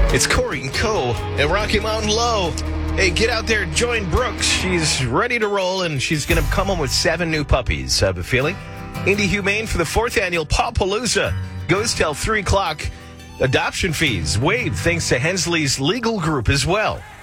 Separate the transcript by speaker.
Speaker 1: It's Corey and Co. at Rocky Mountain Low. Hey, get out there, join Brooks. She's ready to roll, and she's going to come home with 7 new puppies. Have a feeling? Indy Humane for the 4th annual Pawpalooza goes till 3 o'clock. Adoption fees waived thanks to Hensley's Legal Group as well.